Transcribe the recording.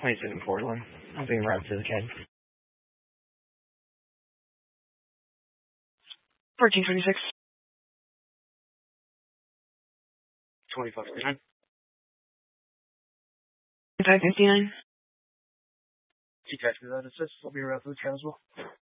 27 Portland. I'm being routed to the kid. 1326. 2559. 2559. Detective that assist. I'll be routed to the kid as well.